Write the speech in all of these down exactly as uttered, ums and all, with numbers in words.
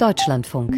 Deutschlandfunk.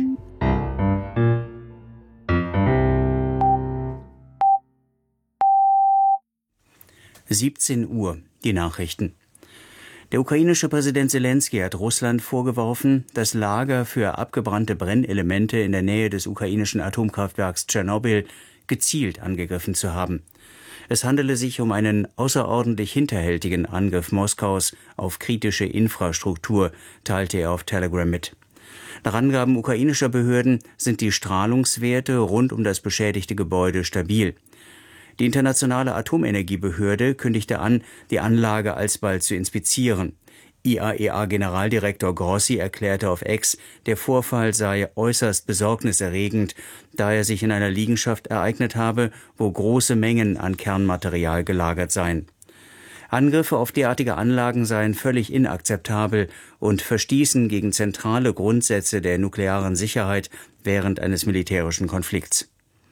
siebzehn Uhr, die Nachrichten. Der ukrainische Präsident Selenskyj hat Russland vorgeworfen, das Lager für abgebrannte Brennelemente in der Nähe des ukrainischen Atomkraftwerks Tschernobyl gezielt angegriffen zu haben. Es handele sich um einen außerordentlich hinterhältigen Angriff Moskaus auf kritische Infrastruktur, teilte er auf Telegram mit. Nach Angaben ukrainischer Behörden sind die Strahlungswerte rund um das beschädigte Gebäude stabil. Die internationale Atomenergiebehörde kündigte an, die Anlage alsbald zu inspizieren. I A E A-Generaldirektor Grossi erklärte auf X, der Vorfall sei äußerst besorgniserregend, da er sich in einer Liegenschaft ereignet habe, wo große Mengen an Kernmaterial gelagert seien. Angriffe auf derartige Anlagen seien völlig inakzeptabel und verstießen gegen zentrale Grundsätze der nuklearen Sicherheit während eines militärischen Konflikts.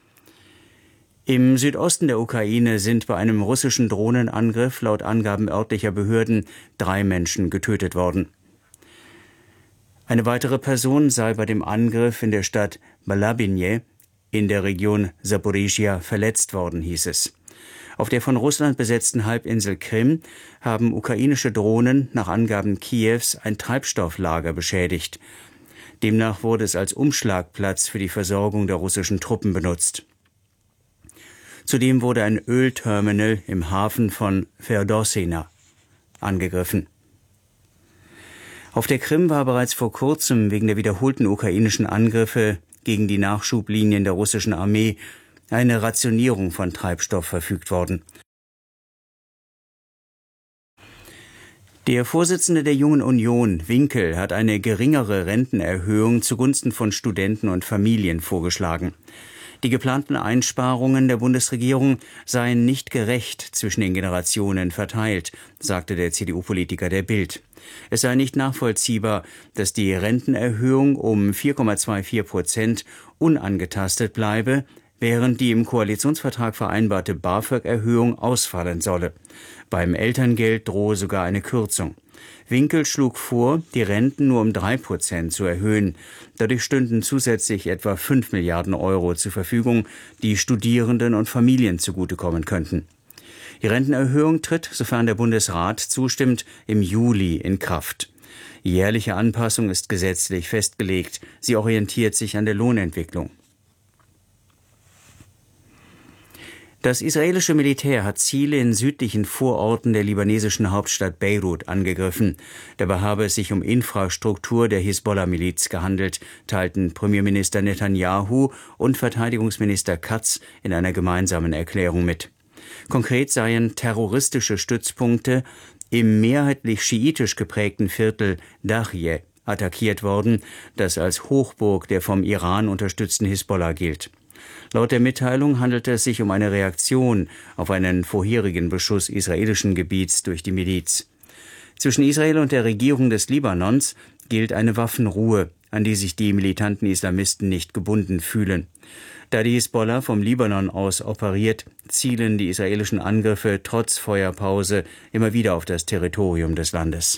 Im Südosten der Ukraine sind bei einem russischen Drohnenangriff laut Angaben örtlicher Behörden drei Menschen getötet worden. Eine weitere Person sei bei dem Angriff in der Stadt Balabinje in der Region Saporizhia verletzt worden, hieß es. Auf der von Russland besetzten Halbinsel Krim haben ukrainische Drohnen nach Angaben Kiews ein Treibstofflager beschädigt. Demnach wurde es als Umschlagplatz für die Versorgung der russischen Truppen benutzt. Zudem wurde ein Ölterminal im Hafen von Feodossina angegriffen. Auf der Krim war bereits vor kurzem wegen der wiederholten ukrainischen Angriffe gegen die Nachschublinien der russischen Armee eine Rationierung von Treibstoff verfügt worden. Der Vorsitzende der Jungen Union, Winkel, hat eine geringere Rentenerhöhung zugunsten von Studenten und Familien vorgeschlagen. Die geplanten Einsparungen der Bundesregierung seien nicht gerecht zwischen den Generationen verteilt, sagte der C D U-Politiker der Bild. Es sei nicht nachvollziehbar, dass die Rentenerhöhung um vier Komma vierundzwanzig Prozent unangetastet bleibe, während die im Koalitionsvertrag vereinbarte BAföG-Erhöhung ausfallen solle. Beim Elterngeld drohe sogar eine Kürzung. Winkel schlug vor, die Renten nur um drei Prozent zu erhöhen. Dadurch stünden zusätzlich etwa fünf Milliarden Euro zur Verfügung, die Studierenden und Familien zugutekommen könnten. Die Rentenerhöhung tritt, sofern der Bundesrat zustimmt, im Juli in Kraft. Jährliche Anpassung ist gesetzlich festgelegt. Sie orientiert sich an der Lohnentwicklung. Das israelische Militär hat Ziele in südlichen Vororten der libanesischen Hauptstadt Beirut angegriffen. Dabei habe es sich um Infrastruktur der Hisbollah-Miliz gehandelt, teilten Premierminister Netanyahu und Verteidigungsminister Katz in einer gemeinsamen Erklärung mit. Konkret seien terroristische Stützpunkte im mehrheitlich schiitisch geprägten Viertel Dahye attackiert worden, das als Hochburg der vom Iran unterstützten Hisbollah gilt. Laut der Mitteilung handelte es sich um eine Reaktion auf einen vorherigen Beschuss israelischen Gebiets durch die Miliz. Zwischen Israel und der Regierung des Libanons gilt eine Waffenruhe, an die sich die militanten Islamisten nicht gebunden fühlen. Da die Hisbollah vom Libanon aus operiert, zielen die israelischen Angriffe trotz Feuerpause immer wieder auf das Territorium des Landes.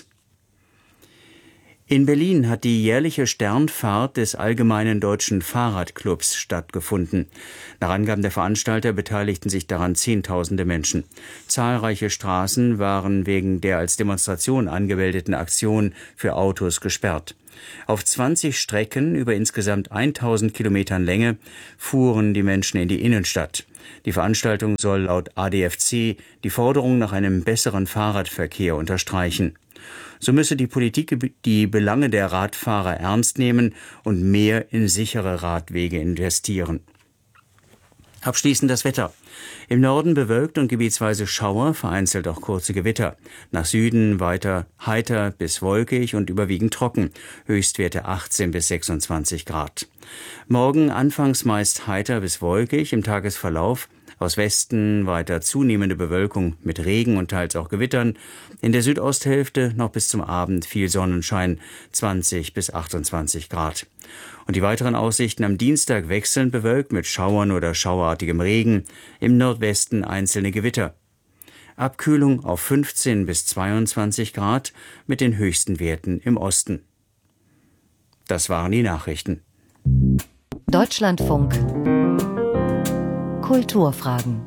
In Berlin hat die jährliche Sternfahrt des Allgemeinen Deutschen Fahrradclubs stattgefunden. Nach Angaben der Veranstalter beteiligten sich daran Zehntausende Menschen. Zahlreiche Straßen waren wegen der als Demonstration angemeldeten Aktion für Autos gesperrt. Auf zwanzig Strecken über insgesamt tausend Kilometern Länge fuhren die Menschen in die Innenstadt. Die Veranstaltung soll laut A D F C die Forderung nach einem besseren Fahrradverkehr unterstreichen. So müsse die Politik die Belange der Radfahrer ernst nehmen und mehr in sichere Radwege investieren. Abschließend das Wetter. Im Norden bewölkt und gebietsweise Schauer, vereinzelt auch kurze Gewitter. Nach Süden weiter heiter bis wolkig und überwiegend trocken. Höchstwerte achtzehn bis sechsundzwanzig Grad. Morgen anfangs meist heiter bis wolkig, im Tagesverlauf aus Westen weiter zunehmende Bewölkung mit Regen und teils auch Gewittern. In der Südosthälfte noch bis zum Abend viel Sonnenschein, zwanzig bis achtundzwanzig Grad. Und die weiteren Aussichten am Dienstag wechselnd bewölkt mit Schauern oder schauerartigem Regen, im Nordwesten einzelne Gewitter. Abkühlung auf fünfzehn bis zweiundzwanzig Grad mit den höchsten Werten im Osten. Das waren die Nachrichten. Deutschlandfunk Kulturfragen.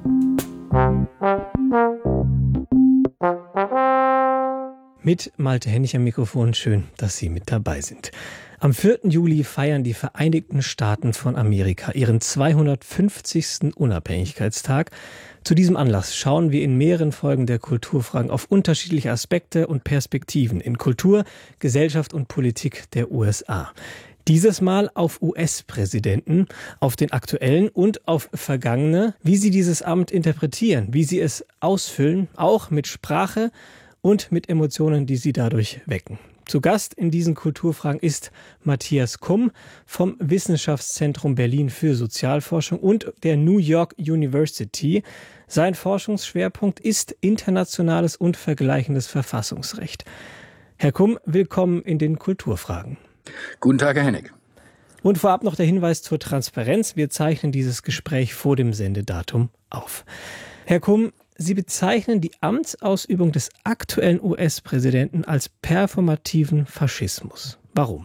Mit Malte Hennig am Mikrofon. Schön, dass Sie mit dabei sind. Am vierten Juli feiern die Vereinigten Staaten von Amerika ihren zweihundertfünfzigsten Unabhängigkeitstag. Zu diesem Anlass schauen wir in mehreren Folgen der Kulturfragen auf unterschiedliche Aspekte und Perspektiven in Kultur, Gesellschaft und Politik der U S A. Dieses Mal auf U S-Präsidenten, auf den aktuellen und auf vergangene, wie sie dieses Amt interpretieren, wie sie es ausfüllen, auch mit Sprache und mit Emotionen, die sie dadurch wecken. Zu Gast in diesen Kulturfragen ist Matthias Kumm vom Wissenschaftszentrum Berlin für Sozialforschung und der New York University. Sein Forschungsschwerpunkt ist internationales und vergleichendes Verfassungsrecht. Herr Kumm, willkommen in den Kulturfragen. Guten Tag, Herr Hennig. Und vorab noch der Hinweis zur Transparenz. Wir zeichnen dieses Gespräch vor dem Sendedatum auf. Herr Kumm, Sie bezeichnen die Amtsausübung des aktuellen U S-Präsidenten als performativen Faschismus. Warum?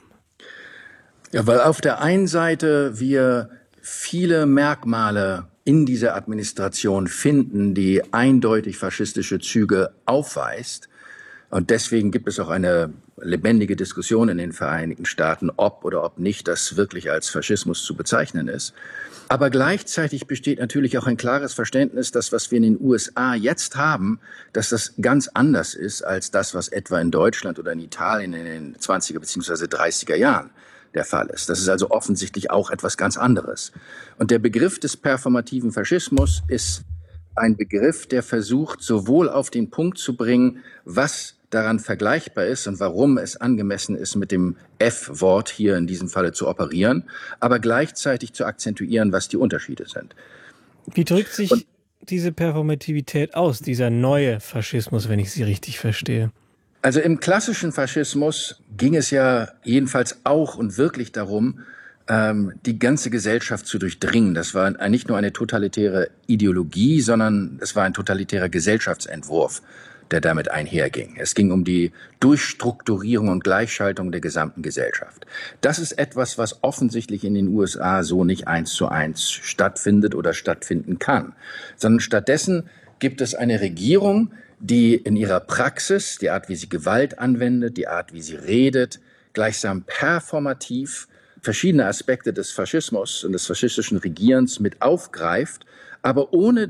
Ja, weil auf der einen Seite wir viele Merkmale in dieser Administration finden, die eindeutig faschistische Züge aufweist. Und deswegen gibt es auch eine lebendige Diskussion in den Vereinigten Staaten, ob oder ob nicht das wirklich als Faschismus zu bezeichnen ist. Aber gleichzeitig besteht natürlich auch ein klares Verständnis, dass was wir in den U S A jetzt haben, dass das ganz anders ist als das, was etwa in Deutschland oder in Italien in den zwanziger bzw. dreißiger Jahren der Fall ist. Das ist also offensichtlich auch etwas ganz anderes. Und der Begriff des performativen Faschismus ist ein Begriff, der versucht, sowohl auf den Punkt zu bringen, was daran vergleichbar ist und warum es angemessen ist, mit dem F-Wort hier in diesem Falle zu operieren, aber gleichzeitig zu akzentuieren, was die Unterschiede sind. Wie drückt sich und diese Performativität aus, dieser neue Faschismus, wenn ich Sie richtig verstehe? Also im klassischen Faschismus ging es ja jedenfalls auch und wirklich darum, ähm, die ganze Gesellschaft zu durchdringen. Das war nicht nur eine totalitäre Ideologie, sondern es war ein totalitärer Gesellschaftsentwurf, der damit einherging. Es ging um die Durchstrukturierung und Gleichschaltung der gesamten Gesellschaft. Das ist etwas, was offensichtlich in den U S A so nicht eins zu eins stattfindet oder stattfinden kann, sondern stattdessen gibt es eine Regierung, die in ihrer Praxis, die Art, wie sie Gewalt anwendet, die Art, wie sie redet, gleichsam performativ verschiedene Aspekte des Faschismus und des faschistischen Regierens mit aufgreift, aber ohne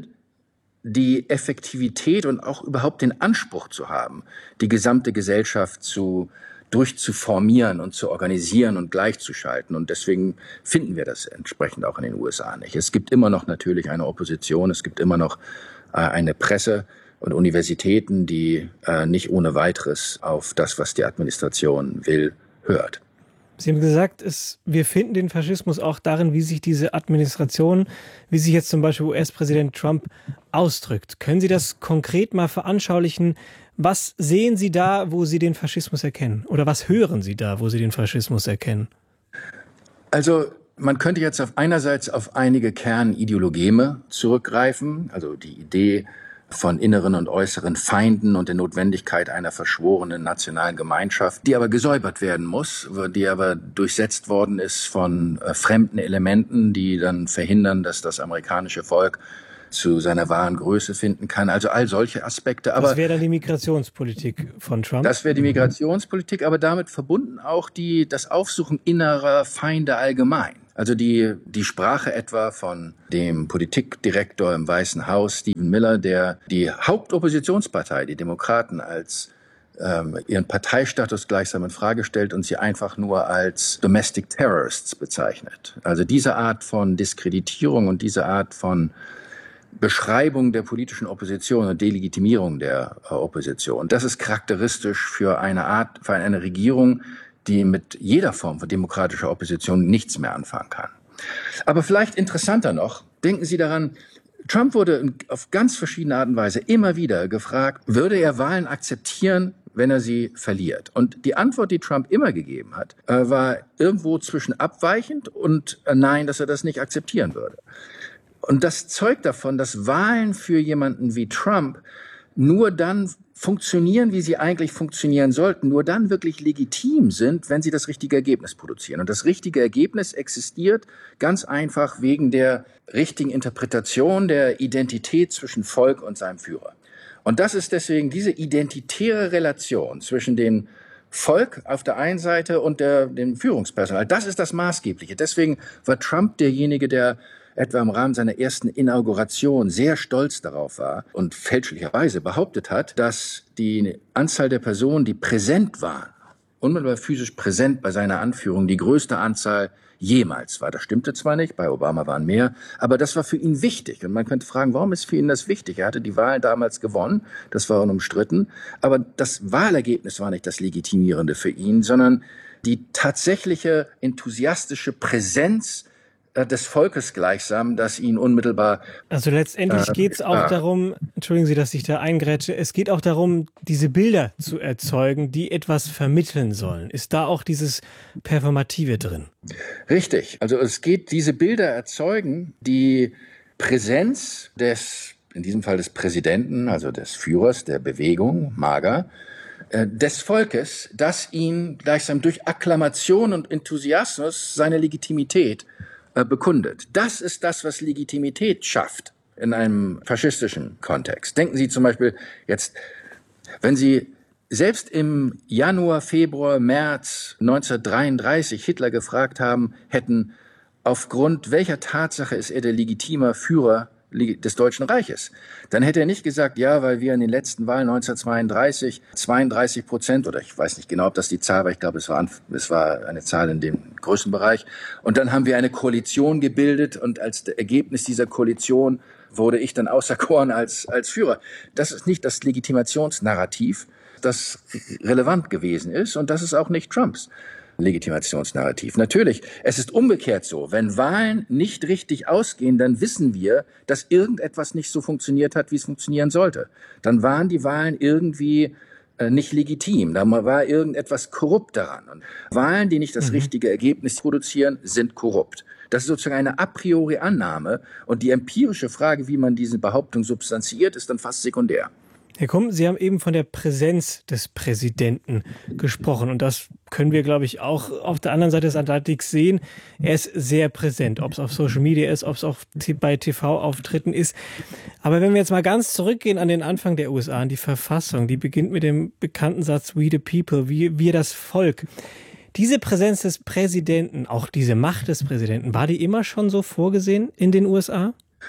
die Effektivität und auch überhaupt den Anspruch zu haben, die gesamte Gesellschaft zu durchzuformieren und zu organisieren und gleichzuschalten. Und deswegen finden wir das entsprechend auch in den U S A nicht. Es gibt immer noch natürlich eine Opposition, es gibt immer noch äh, eine Presse und Universitäten, die äh, nicht ohne weiteres auf das, was die Administration will, hört. Sie haben gesagt, es, wir finden den Faschismus auch darin, wie sich diese Administration, wie sich jetzt zum Beispiel U S-Präsident Trump ausdrückt. Können Sie das konkret mal veranschaulichen? Was sehen Sie da, wo Sie den Faschismus erkennen? Oder was hören Sie da, wo Sie den Faschismus erkennen? Also man könnte jetzt auf einerseits auf einige Kernideologeme zurückgreifen, also die Idee von inneren und äußeren Feinden und der Notwendigkeit einer verschworenen nationalen Gemeinschaft, die aber gesäubert werden muss, die aber durchsetzt worden ist von äh, fremden Elementen, die dann verhindern, dass das amerikanische Volk zu seiner wahren Größe finden kann. Also all solche Aspekte. Aber das wäre dann die Migrationspolitik von Trump? Das wäre die Migrationspolitik, aber damit verbunden auch die, das Aufsuchen innerer Feinde allgemein. Also die, die Sprache etwa von dem Politikdirektor im Weißen Haus, Stephen Miller, der die Hauptoppositionspartei, die Demokraten, als ähm, ihren Parteistatus gleichsam in Frage stellt und sie einfach nur als Domestic Terrorists bezeichnet. Also diese Art von Diskreditierung und diese Art von Beschreibung der politischen Opposition und Delegitimierung der äh, Opposition, das ist charakteristisch für eine Art, für eine Regierung, die mit jeder Form von demokratischer Opposition nichts mehr anfangen kann. Aber vielleicht interessanter noch, denken Sie daran, Trump wurde auf ganz verschiedene Art und Weise immer wieder gefragt, würde er Wahlen akzeptieren, wenn er sie verliert? Und die Antwort, die Trump immer gegeben hat, war irgendwo zwischen abweichend und nein, dass er das nicht akzeptieren würde. Und das zeugt davon, dass Wahlen für jemanden wie Trump nur dann funktionieren, wie sie eigentlich funktionieren sollten, nur dann wirklich legitim sind, wenn sie das richtige Ergebnis produzieren. Und das richtige Ergebnis existiert ganz einfach wegen der richtigen Interpretation der Identität zwischen Volk und seinem Führer. Und das ist deswegen diese identitäre Relation zwischen dem Volk auf der einen Seite und der, dem Führungspersonal. Das ist das Maßgebliche. Deswegen war Trump derjenige, der etwa im Rahmen seiner ersten Inauguration sehr stolz darauf war und fälschlicherweise behauptet hat, dass die Anzahl der Personen, die präsent waren, unmittelbar physisch präsent bei seiner Anführung, die größte Anzahl jemals war. Das stimmte zwar nicht, bei Obama waren mehr, aber das war für ihn wichtig. Und man könnte fragen, warum ist für ihn das wichtig? Er hatte die Wahlen damals gewonnen, das war unumstritten, aber das Wahlergebnis war nicht das Legitimierende für ihn, sondern die tatsächliche enthusiastische Präsenz des Volkes gleichsam, das ihn unmittelbar... Also letztendlich äh, geht es auch äh, darum, entschuldigen Sie, dass ich da eingrätsche, es geht auch darum, diese Bilder zu erzeugen, die etwas vermitteln sollen. Ist da auch dieses Performative drin? Richtig. Also es geht, diese Bilder erzeugen, die Präsenz des, in diesem Fall des Präsidenten, also des Führers der Bewegung, MAGA, äh, des Volkes, das ihn gleichsam durch Akklamation und Enthusiasmus seine Legitimität bekundet. Das ist das, was Legitimität schafft in einem faschistischen Kontext. Denken Sie zum Beispiel jetzt, wenn Sie selbst im Januar, Februar, März neunzehnhundertdreiunddreißig Hitler gefragt haben hätten, aufgrund welcher Tatsache ist er der legitime Führer des Deutschen Reiches, dann hätte er nicht gesagt, ja, weil wir in den letzten Wahlen neunzehnhundertzweiunddreißig zweiunddreißig Prozent, oder ich weiß nicht genau, ob das die Zahl war, ich glaube, es war, es war eine Zahl in dem Größenbereich, und dann haben wir eine Koalition gebildet und als Ergebnis dieser Koalition wurde ich dann auserkoren als, als Führer. Das ist nicht das Legitimationsnarrativ, das relevant gewesen ist, und das ist auch nicht Trumps Legitimationsnarrativ. Natürlich, es ist umgekehrt so. Wenn Wahlen nicht richtig ausgehen, dann wissen wir, dass irgendetwas nicht so funktioniert hat, wie es funktionieren sollte. Dann waren die Wahlen irgendwie äh, nicht legitim. Da war irgendetwas korrupt daran. Und Wahlen, die nicht das mhm. richtige Ergebnis produzieren, sind korrupt. Das ist sozusagen eine a priori Annahme. Und die empirische Frage, wie man diese Behauptung substanziiert, ist dann fast sekundär. Herr Kumm, Sie haben eben von der Präsenz des Präsidenten gesprochen. Und das können wir, glaube ich, auch auf der anderen Seite des Atlantiks sehen. Er ist sehr präsent, ob es auf Social Media ist, ob es auch bei T V-Auftritten ist. Aber wenn wir jetzt mal ganz zurückgehen an den Anfang der U S A, an die Verfassung, die beginnt mit dem bekannten Satz We the People, wir, wir das Volk. Diese Präsenz des Präsidenten, auch diese Macht des Präsidenten, war die immer schon so vorgesehen in den U S A?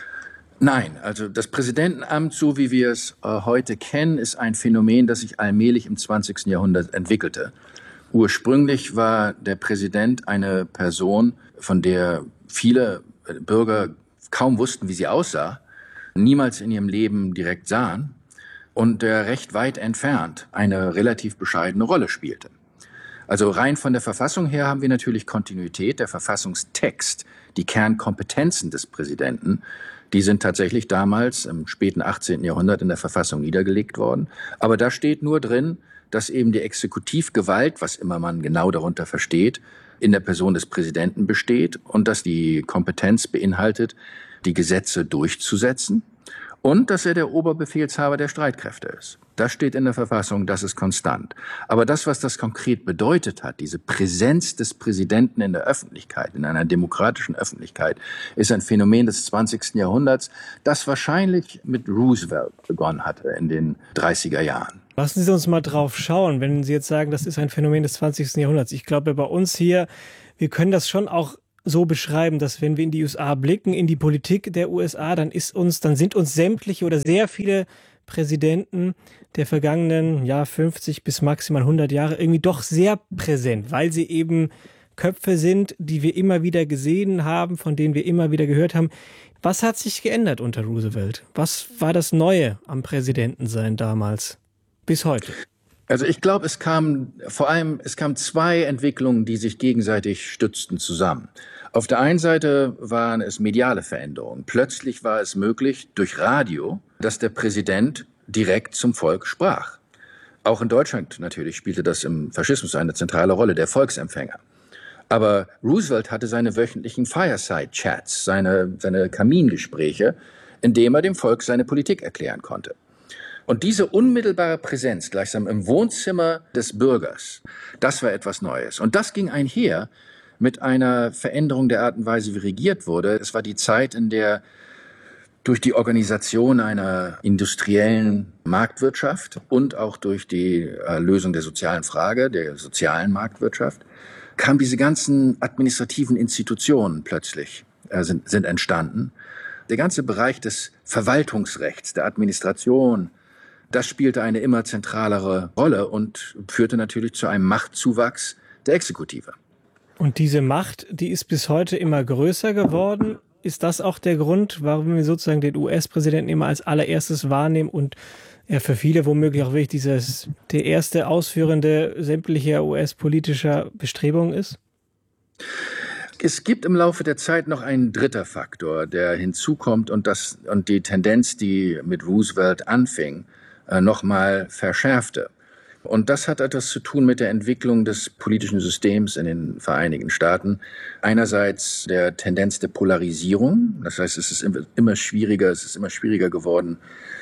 Nein, also das Präsidentenamt, so wie wir es äh, heute kennen, ist ein Phänomen, das sich allmählich im zwanzigsten Jahrhundert entwickelte. Ursprünglich war der Präsident eine Person, von der viele Bürger kaum wussten, wie sie aussah, niemals in ihrem Leben direkt sahen und der recht weit entfernt eine relativ bescheidene Rolle spielte. Also rein von der Verfassung her haben wir natürlich Kontinuität. Der Verfassungstext, die Kernkompetenzen des Präsidenten, die sind tatsächlich damals im späten achtzehnten Jahrhundert in der Verfassung niedergelegt worden. Aber da steht nur drin, dass eben die Exekutivgewalt, was immer man genau darunter versteht, in der Person des Präsidenten besteht und dass die Kompetenz beinhaltet, die Gesetze durchzusetzen und dass er der Oberbefehlshaber der Streitkräfte ist. Das steht in der Verfassung, das ist konstant. Aber das, was das konkret bedeutet hat, diese Präsenz des Präsidenten in der Öffentlichkeit, in einer demokratischen Öffentlichkeit, ist ein Phänomen des zwanzigsten Jahrhunderts, das wahrscheinlich mit Roosevelt begonnen hatte in den dreißiger Jahren. Lassen Sie uns mal drauf schauen, wenn Sie jetzt sagen, das ist ein Phänomen des zwanzigsten Jahrhunderts. Ich glaube, bei uns hier, wir können das schon auch so beschreiben, dass wenn wir in die U S A blicken, in die Politik der U S A, dann ist uns, dann sind uns sämtliche oder sehr viele Präsidenten der vergangenen, ja, fünfzig bis maximal hundert Jahre irgendwie doch sehr präsent, weil sie eben Köpfe sind, die wir immer wieder gesehen haben, von denen wir immer wieder gehört haben. Was hat sich geändert unter Roosevelt? Was war das Neue am Präsidentensein damals bis heute? Also ich glaube, es kam vor allem, es kamen zwei Entwicklungen, die sich gegenseitig stützten, zusammen. Auf der einen Seite waren es mediale Veränderungen. Plötzlich war es möglich, durch Radio, dass der Präsident direkt zum Volk sprach. Auch in Deutschland natürlich spielte das im Faschismus eine zentrale Rolle, der Volksempfänger. Aber Roosevelt hatte seine wöchentlichen Fireside-Chats, seine, seine Kamingespräche, in dem er dem Volk seine Politik erklären konnte. Und diese unmittelbare Präsenz gleichsam im Wohnzimmer des Bürgers, das war etwas Neues. Und das ging einher mit einer Veränderung der Art und Weise, wie regiert wurde. Es war die Zeit, in der durch die Organisation einer industriellen Marktwirtschaft und auch durch die äh, Lösung der sozialen Frage, der sozialen Marktwirtschaft, kamen diese ganzen administrativen Institutionen plötzlich, äh, sind, sind entstanden. Der ganze Bereich des Verwaltungsrechts, der Administration, das spielte eine immer zentralere Rolle und führte natürlich zu einem Machtzuwachs der Exekutive. Und diese Macht, die ist bis heute immer größer geworden. Ist das auch der Grund, warum wir sozusagen den U S-Präsidenten immer als allererstes wahrnehmen und er für viele womöglich auch wirklich dieses, der erste Ausführende sämtlicher U S-politischer Bestrebungen ist? Es gibt im Laufe der Zeit noch einen dritter Faktor, der hinzukommt und, das, und die Tendenz, die mit Roosevelt anfing, äh, nochmal verschärfte. Und das hat etwas zu tun mit der Entwicklung des politischen Systems in den Vereinigten Staaten. Einerseits der Tendenz der Polarisierung. Das heißt, es ist immer schwieriger, es ist immer schwieriger geworden,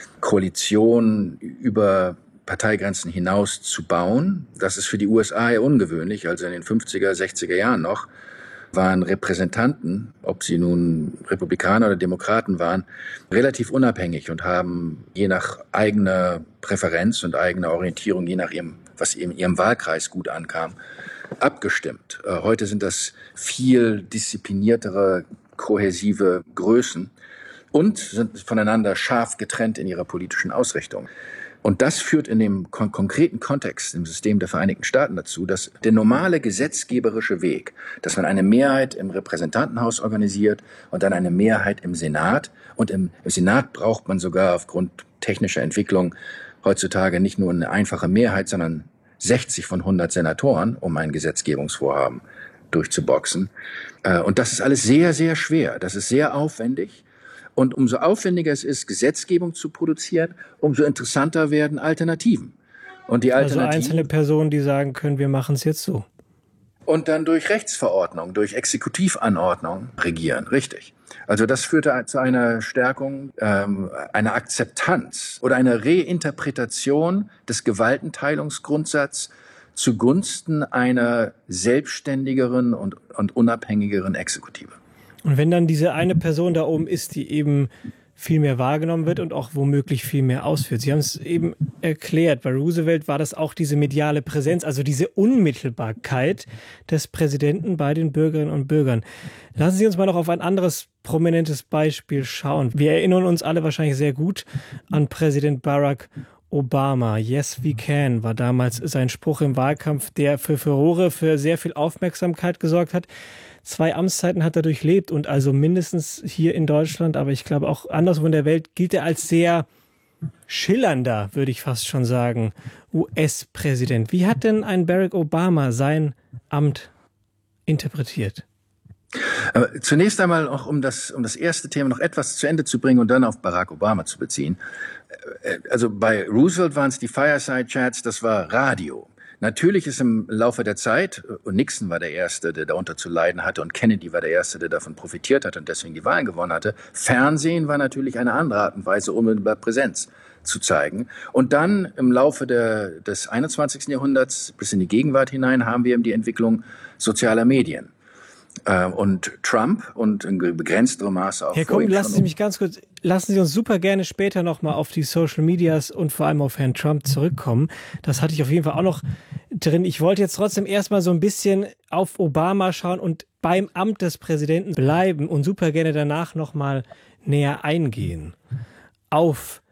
Koalitionen über Parteigrenzen hinaus zu bauen. Das ist für die U S A eher ungewöhnlich. Also in den fünfziger, sechziger Jahren noch waren Repräsentanten, ob sie nun Republikaner oder Demokraten waren, relativ unabhängig und haben je nach eigener Präferenz und eigener Orientierung, je nach ihrem, was in ihrem Wahlkreis gut ankam, abgestimmt. Heute sind das viel diszipliniertere, kohäsive Größen und sind voneinander scharf getrennt in ihrer politischen Ausrichtung. Und das führt in dem kon- konkreten Kontext im System der Vereinigten Staaten dazu, dass der normale gesetzgeberische Weg, dass man eine Mehrheit im Repräsentantenhaus organisiert und dann eine Mehrheit im Senat, und im, im Senat braucht man sogar aufgrund technischer Entwicklung heutzutage nicht nur eine einfache Mehrheit, sondern sechzig von hundert Senatoren, um ein Gesetzgebungsvorhaben durchzuboxen. Und das ist alles sehr, sehr schwer. Das ist sehr aufwendig. Und umso aufwendiger es ist, Gesetzgebung zu produzieren, umso interessanter werden Alternativen. Und die Alternativen, also einzelne Personen, die sagen können, wir machen es jetzt so. Und dann durch Rechtsverordnung, durch Exekutivanordnung regieren, richtig. Also das führte zu einer Stärkung, ähm, einer Akzeptanz oder einer Reinterpretation des Gewaltenteilungsgrundsatzes zugunsten einer selbstständigeren und, und unabhängigeren Exekutive. Und wenn dann diese eine Person da oben ist, die eben viel mehr wahrgenommen wird und auch womöglich viel mehr ausführt. Sie haben es eben erklärt, bei Roosevelt war das auch diese mediale Präsenz, also diese Unmittelbarkeit des Präsidenten bei den Bürgerinnen und Bürgern. Lassen Sie uns mal noch auf ein anderes prominentes Beispiel schauen. Wir erinnern uns alle wahrscheinlich sehr gut an Präsident Barack Obama. Yes, we can war damals sein Spruch im Wahlkampf, der für Furore, für sehr viel Aufmerksamkeit gesorgt hat. Zwei Amtszeiten hat er durchlebt und also mindestens hier in Deutschland, aber ich glaube auch anderswo in der Welt, gilt er als sehr schillernder, würde ich fast schon sagen, U S-Präsident. Wie hat denn ein Barack Obama sein Amt interpretiert? Aber zunächst einmal auch, um das, um das erste Thema noch etwas zu Ende zu bringen und dann auf Barack Obama zu beziehen. Also bei Roosevelt waren es die Fireside Chats, das war Radio. Natürlich ist im Laufe der Zeit, und Nixon war der Erste, der darunter zu leiden hatte, und Kennedy war der Erste, der davon profitiert hat und deswegen die Wahlen gewonnen hatte. Fernsehen war natürlich eine andere Art und Weise, unmittelbar Präsenz zu zeigen. Und dann im Laufe der, des einundzwanzigsten Jahrhunderts bis in die Gegenwart hinein haben wir eben die Entwicklung sozialer Medien. Und Trump und in begrenzterem Maße auch. Herr Kuhn, lassen Sie mich ganz kurz, lassen Sie uns super gerne später nochmal auf die Social Medias und vor allem auf Herrn Trump zurückkommen. Das hatte ich auf jeden Fall auch noch drin. Ich wollte jetzt trotzdem erstmal so ein bisschen auf Obama schauen und beim Amt des Präsidenten bleiben und super gerne danach nochmal näher eingehen auf